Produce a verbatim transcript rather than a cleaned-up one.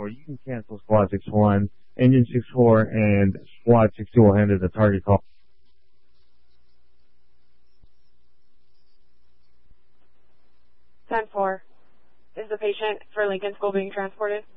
or you can cancel Squad six one. Engine six four and Squad six two will handle the target call. ten four. Is the patient for Lincoln School being transported?